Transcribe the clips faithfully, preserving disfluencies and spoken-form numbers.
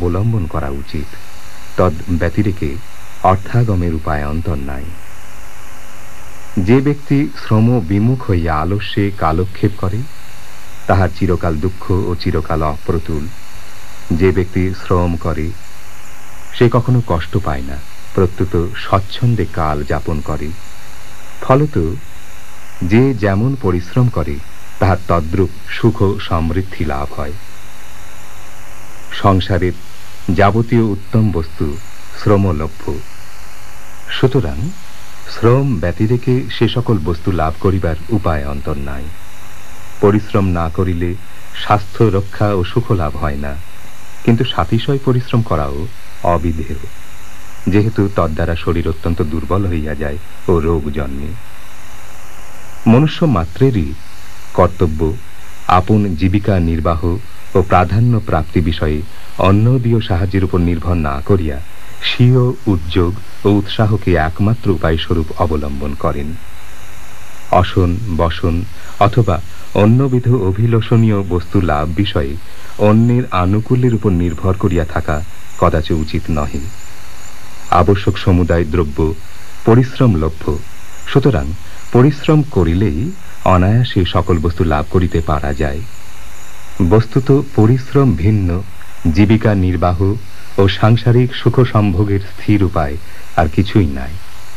অবলম্বন করা উচিত। তদ ব্যতিরেকে অর্থাগমের উপায় অন্তর নাই। যে ব্যক্তি শ্রম বিমুখ হইয়া আলস্যে কালক্ষেপ করে, তাহার চিরকাল দুঃখ ও চিরকাল অপ্রতুল। যে ব্যক্তি শ্রম করে, সে কখনো কষ্ট পায় না, প্রত্যুত স্বচ্ছন্দে কাল যাপন করে। ফলত যে যেমন পরিশ্রম করে, তাহার তদ্রূপ সুখ সমৃদ্ধি লাভ হয়। সংসারের যাবতীয় উত্তম বস্তু শ্রমলভ্য। সুতরাং শ্রম ব্যতিরেকে সে সকল বস্তু লাভ করিবার উপায় অন্তর নাই। পরিশ্রম না করিলে স্বাস্থ্য রক্ষা ও সুখ লাভ হয় না, কিন্তু সাতিশয় পরিশ্রম করাও অবিধেয়, যেহেতু তদ্বারা শরীর অত্যন্ত দুর্বল হইয়া যায় ও রোগ জন্মে। মনুষ্য মাত্রেরই কর্তব্য আপন জীবিকা নির্বাহ ও প্রাধান্য প্রাপ্তি বিষয়ে অন্যদীয় সাহায্যের উপর নির্ভর না করিয়া স্বীয় উদ্যোগ ও উৎসাহকে একমাত্র উপায়স্বরূপ অবলম্বন করেন। অসন বসন অথবা অন্যবিধ অভিলষণীয় বস্তু লাভ বিষয়ে অন্যের আনুকূল্যের উপর নির্ভর করিয়া থাকা কদাচ উচিত নহে। আবশ্যক সমুদায় দ্রব্য পরিশ্রমলভ্য, সুতরাং পরিশ্রম করিলেই অনায়াসে সকল বস্তু লাভ করিতে পারা যায়। বস্তুত পরিশ্রম ভিন্ন জীবিকা নির্বাহ ও সাংসারিক সুখ সম্ভোগের স্থির উপায় আর কিছুই নাই।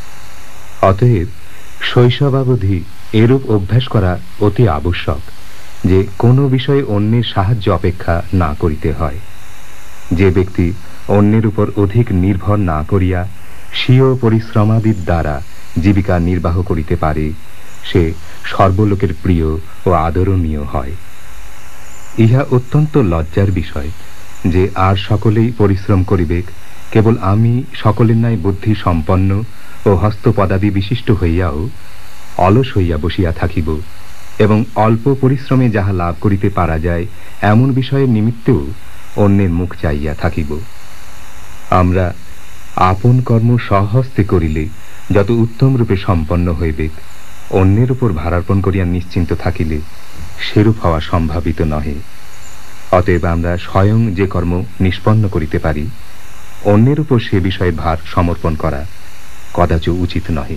অতএব শৈশবাবধি এরূপ অভ্যাস করা অতি আবশ্যক যে কোনো বিষয়ে অন্যের সাহায্য অপেক্ষা না করিতে হয়। যে ব্যক্তি অন্যের উপর অধিক নির্ভর না করিয়া স্বীয় পরিশ্রমাদির দ্বারা জীবিকা নির্বাহ করিতে পারে, সে সর্বলোকের প্রিয় ও আদরণীয় হয়। ইহা অত্যন্ত লজ্জার বিষয় যে আর সকলেই পরিশ্রম করিবে, কেবল আমি সকলের ন্যায় বুদ্ধি সম্পন্ন ও হস্তপদাদি বিশিষ্ট হইয়াও অলস হইয়া বসিয়া থাকিব এবং অল্প পরিশ্রমে যাহা লাভ করিতে পারা যায় এমন বিষয়ের নিমিত্তেও অন্যের মুখ চাইয়া থাকিব। আমরা আপন কর্ম স্বহস্তে করিলে যত উত্তম রূপে সম্পন্ন হইবে, অন্যের উপর ভারার্পণ করিয়া নিশ্চিন্ত থাকিলে সেরূপ হওয়া সম্ভাবিত নহে। অতএব আমরা স্বয়ং যে কর্ম নিষ্পন্ন করিতে পারি, অন্যের উপর সে বিষয়ে ভার সমর্পণ করা কদাচ উচিত নহে।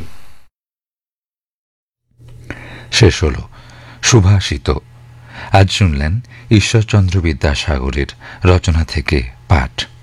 শেষ হল সুভাষিত। আজ শুনলেন ঈশ্বরচন্দ্র বিদ্যাসাগরের রচনা থেকে পাঠ।